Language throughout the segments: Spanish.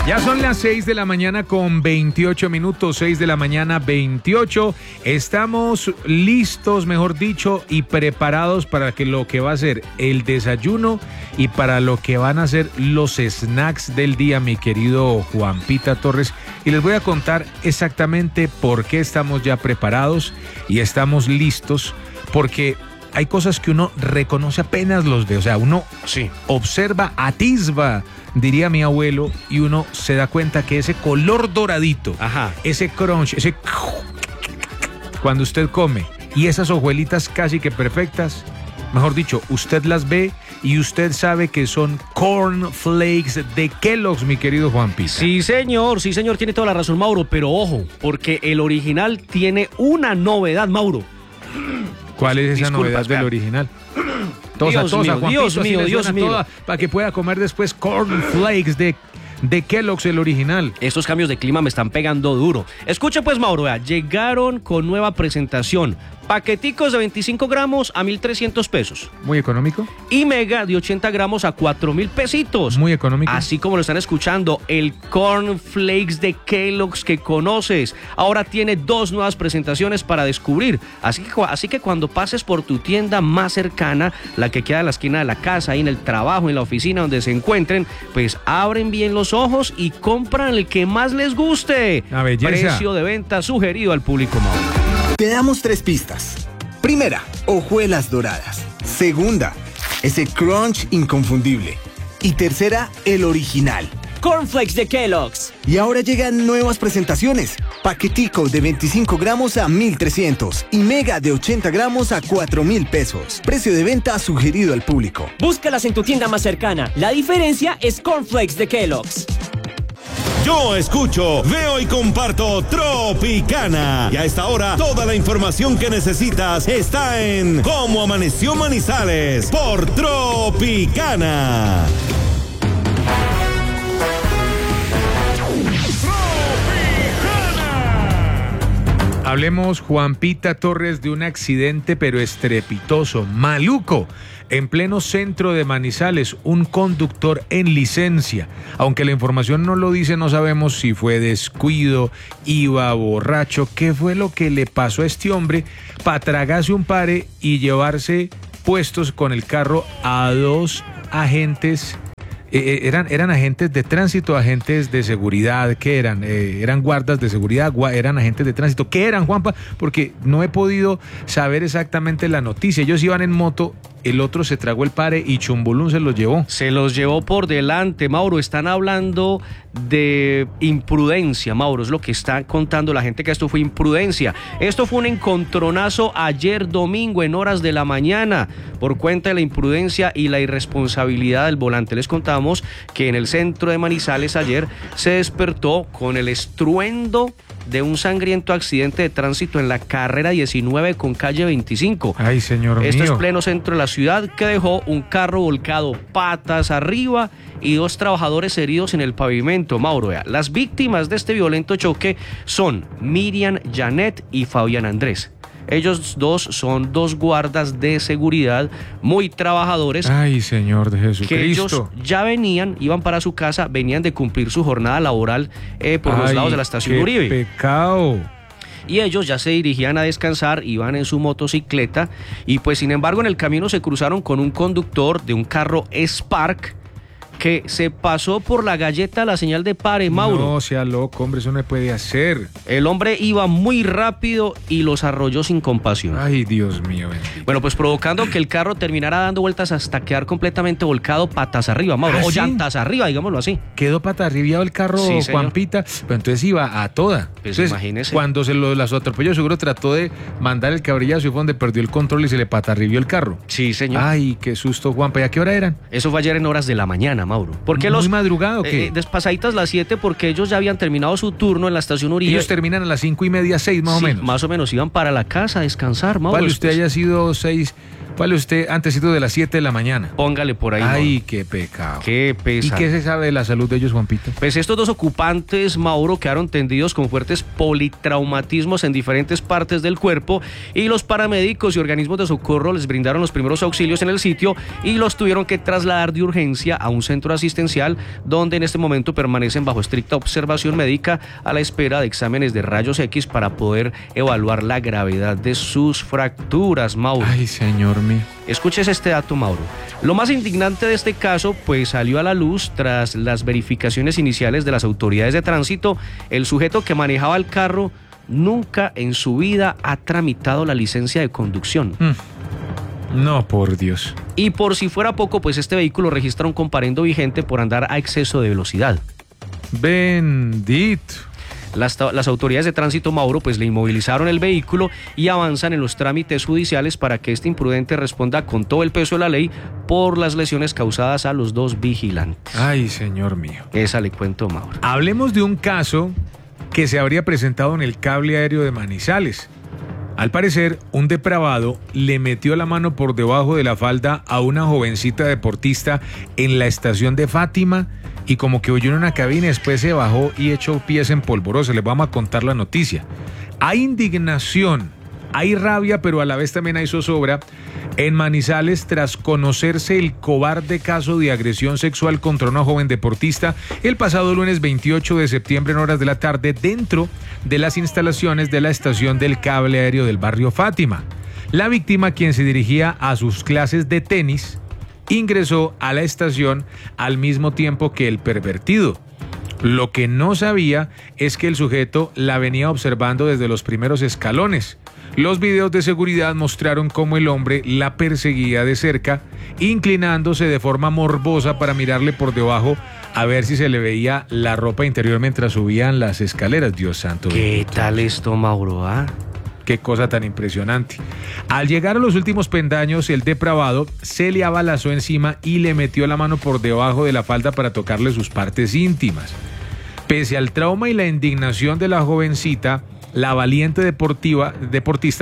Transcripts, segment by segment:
Ya son las 6 de la mañana con 28 minutos, 6 de la mañana 28. Estamos listos, mejor dicho, y preparados para lo que va a ser el desayuno y para lo que van a ser los snacks del día, mi querido Juanpita Torres. Y les voy a contar exactamente por qué estamos ya preparados y estamos listos, porque hay cosas que uno reconoce apenas los ve, o sea, uno observa, atisba, diría mi abuelo, y uno se da cuenta que ese color doradito, ese crunch, cuando usted come, y esas hojuelitas casi que perfectas, mejor dicho, usted las ve y usted sabe que son corn flakes de Kellogg's, mi querido Juanpita. Sí, señor, tiene toda la razón, Mauro, pero ojo, porque el original tiene una novedad, Mauro. ¿Cuál es esa novedad del original? Dios mío. Para que pueda comer después corn flakes de Kellogg's, el original. Estos cambios de clima me están pegando duro. Escuche pues, Mauro, llegaron con nueva presentación. Paqueticos de 25 gramos a 1,300 pesos. Muy económico. Y mega de 80 gramos a 4,000 pesitos. Muy económico. Así como lo están escuchando, el Corn Flakes de Kellogg's que conoces. Ahora tiene 2 nuevas presentaciones para descubrir. Así que cuando pases por tu tienda más cercana, la que queda en la esquina de la casa, ahí en el trabajo, en la oficina, donde se encuentren, pues abren bien los ojos y compran el que más les guste. La belleza. Precio de venta sugerido al público, Mauro. Te damos 3 pistas. Primera, hojuelas doradas. Segunda, ese crunch inconfundible. Y tercera, el original. Cornflakes de Kellogg's. Y ahora llegan nuevas presentaciones. Paquetico de 25 gramos a 1,300 y mega de 80 gramos a 4,000 pesos. Precio de venta sugerido al público. Búscalas en tu tienda más cercana. La diferencia es Cornflakes de Kellogg's. Yo escucho, veo y comparto Tropicana. Y a esta hora, toda la información que necesitas está en Cómo Amaneció Manizales por Tropicana. Hablemos, Juanpita Torres, de un accidente pero estrepitoso, maluco, en pleno centro de Manizales, un conductor en licencia. Aunque la información no lo dice, no sabemos si fue descuido, iba borracho, qué fue lo que le pasó a este hombre para tragarse un pare y llevarse puestos con el carro a 2 agentes. Eran agentes de tránsito, agentes de seguridad, ¿qué eran? Eran guardas de seguridad, eran agentes de tránsito, ¿qué eran, Juanpa? Porque no he podido saber exactamente la noticia. Ellos iban en moto, el otro se tragó el pare y Chumbulún se los llevó. Se los llevó por delante, Mauro. Están hablando de imprudencia, Mauro, es lo que está contando la gente, que esto fue imprudencia. Esto fue un encontronazo ayer domingo en horas de la mañana por cuenta de la imprudencia y la irresponsabilidad del volante. Les contamos que en el centro de Manizales ayer se despertó con el estruendo de un sangriento accidente de tránsito en la carrera 19 con calle 25. Ay, señor mío. Esto es pleno centro de la ciudad, que dejó un carro volcado patas arriba y 2 trabajadores heridos en el pavimento, Mauro. Las víctimas de este violento choque son Miriam Janet y Fabián Andrés. Ellos 2 son 2 guardas de seguridad muy trabajadores. Ay, Señor de Jesucristo. Que ellos ya iban para su casa, venían de cumplir su jornada laboral por los lados de la estación qué Uribe. Pecado. Y ellos ya se dirigían a descansar, iban en su motocicleta y pues sin embargo en el camino se cruzaron con un conductor de un carro Spark que se pasó por la galleta la señal de pare, Mauro. No sea loco, hombre, eso no puede hacer. El hombre iba muy rápido y los arrolló sin compasión. Ay, Dios mío, bendito. Bueno, pues provocando que el carro terminara dando vueltas hasta quedar completamente volcado patas arriba, Mauro. O ¿sí? llantas arriba, digámoslo así. Quedó patas arriba el carro, Sí, señor. Juanpita, pero entonces iba a toda. Pues entonces, imagínese. cuando se las atropelló, seguro trató de mandar el cabrillazo y fue donde perdió el control y se le patarribió el carro. Sí, señor. Ay, qué susto, Juanpa. ¿Y a qué hora eran? Eso fue ayer en horas de la mañana, Mauro. Porque ¿Muy madrugado o qué? Despasaditas las 7, porque ellos ya habían terminado su turno en la estación Uribe. Ellos terminan a las 5:30, 6 más o menos. Más o menos, iban para la casa a descansar, Mauro. Vale, usted haya sido 6, ¿Cuál es usted antesito de las 7 de la mañana? Póngale por ahí. Ay, Mauro. qué pecado. Qué ¿Y pesar. qué se sabe de la salud de ellos, Juanpito? Pues estos dos ocupantes, Mauro, quedaron tendidos con fuertes politraumatismos en diferentes partes del cuerpo y los paramédicos y organismos de socorro les brindaron los primeros auxilios en el sitio y los tuvieron que trasladar de urgencia a un centro asistencial donde en este momento permanecen bajo estricta observación médica a la espera de exámenes de rayos X para poder evaluar la gravedad de sus fracturas, Mauro. Ay, señor mío. Escuches este dato, Mauro. Lo más indignante de este caso, pues salió a la luz tras las verificaciones iniciales de las autoridades de tránsito. El sujeto que manejaba el carro nunca en su vida ha tramitado la licencia de conducción. No, por Dios. Y por si fuera poco, pues este vehículo registra un comparendo vigente por andar a exceso de velocidad. Bendito. Las autoridades de tránsito, Mauro, pues le inmovilizaron el vehículo y avanzan en los trámites judiciales para que este imprudente responda con todo el peso de la ley por las lesiones causadas a los dos vigilantes. Ay, señor mío. Esa le cuento, Mauro. Hablemos de un caso que se habría presentado en el cable aéreo de Manizales. Al parecer, un depravado le metió la mano por debajo de la falda a una jovencita deportista en la estación de Fátima y como que oyó en una cabina, después se bajó y echó pies en polvorosa. Les vamos a contar la noticia. Hay indignación, hay rabia, pero a la vez también hay zozobra en Manizales tras conocerse el cobarde caso de agresión sexual contra una joven deportista el pasado lunes 28 de septiembre en horas de la tarde dentro de las instalaciones de la estación del cable aéreo del barrio Fátima. La víctima, quien se dirigía a sus clases de tenis, ingresó a la estación al mismo tiempo que el pervertido. Lo que no sabía es que el sujeto la venía observando desde los primeros escalones. Los videos de seguridad mostraron cómo el hombre la perseguía de cerca, inclinándose de forma morbosa para mirarle por debajo a ver si se le veía la ropa interior mientras subían las escaleras. Dios santo. ¿Qué tal esto, Mauro? Qué cosa tan impresionante. Al llegar a los últimos peldaños, el depravado se le abalanzó encima y le metió la mano por debajo de la falda para tocarle sus partes íntimas. Pese al trauma y la indignación de la jovencita, la valiente deportista,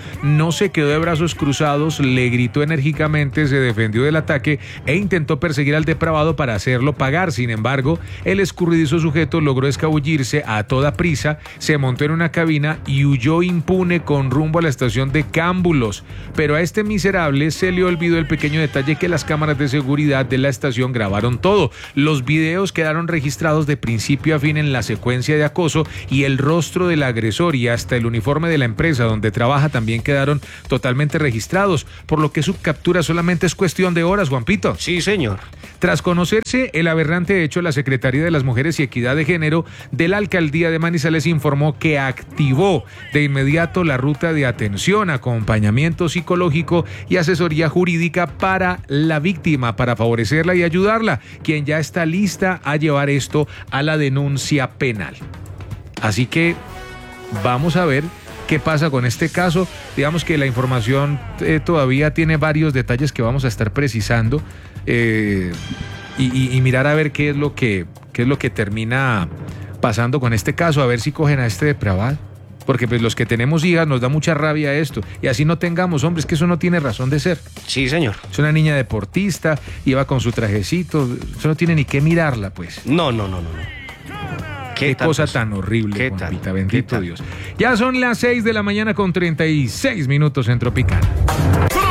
no se quedó de brazos cruzados, le gritó enérgicamente, se defendió del ataque e intentó perseguir al depravado para hacerlo pagar. Sin embargo, el escurridizo sujeto logró escabullirse a toda prisa, se montó en una cabina y huyó impune con rumbo a la estación de Cámbulos. Pero a este miserable se le olvidó el pequeño detalle que las cámaras de seguridad de la estación grabaron todo. Los videos quedaron registrados de principio a fin en la secuencia de acoso y el rostro del agresor y hasta el uniforme de la empresa donde trabaja también quedaron totalmente registrados, por lo que su captura solamente es cuestión de horas, Juanpito. Sí, señor. Tras conocerse el aberrante hecho, la Secretaría de las Mujeres y Equidad de Género de la Alcaldía de Manizales informó que activó de inmediato la ruta de atención, acompañamiento psicológico y asesoría jurídica para la víctima, para favorecerla y ayudarla, quien ya está lista a llevar esto a la denuncia penal. Así que vamos a ver qué pasa con este caso. Digamos que la información todavía tiene varios detalles que vamos a estar precisando y mirar a ver qué es lo que termina pasando con este caso, a ver si cogen a este depravado. Porque pues los que tenemos hijas nos da mucha rabia esto. Y así no tengamos, hombres, que eso no tiene razón de ser. Sí, señor. Es una niña deportista, iba con su trajecito, eso no tiene ni que mirarla, pues. No. Qué cosa tan horrible, Juanpita, bendito Dios. Ya son las 6 de la mañana con 36 minutos en Tropicana.